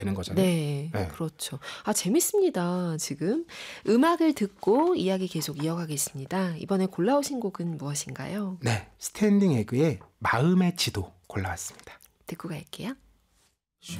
되는 거잖아요. 네, 네. 그렇죠. 아, 재밌습니다. 지금 음악을 듣고 이야기 계속 이어가겠습니다. 이번에 골라오신 곡은 무엇인가요? 네, 스탠딩 에그의 마음의 지도 골라왔습니다. 듣고 갈게요.